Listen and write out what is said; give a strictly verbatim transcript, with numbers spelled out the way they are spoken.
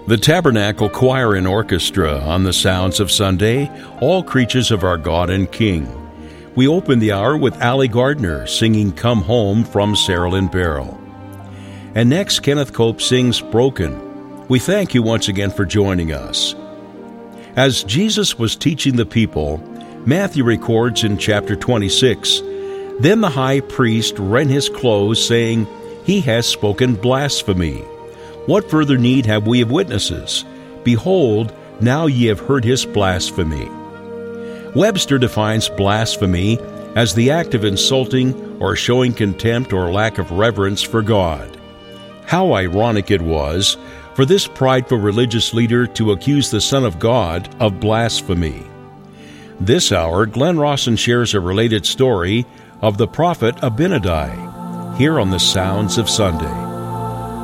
The Tabernacle Choir and Orchestra on the Sounds of Sunday, all creatures of our God and King. We open the hour with Allie Gardner singing Come Home from Sarah Lynn Barrow. And next, Kenneth Cope sings Broken. We thank you once again for joining us. As Jesus was teaching the people, Matthew records in chapter twenty-six, Then the high priest rent his clothes, saying, He has spoken blasphemy. What further need have we of witnesses? Behold, now ye have heard his blasphemy. Webster defines blasphemy as the act of insulting or showing contempt or lack of reverence for God. How ironic it was for this prideful religious leader to accuse the Son of God of blasphemy. This hour, Glenn Rawson shares a related story of the prophet Abinadi, here on the Sounds of Sunday.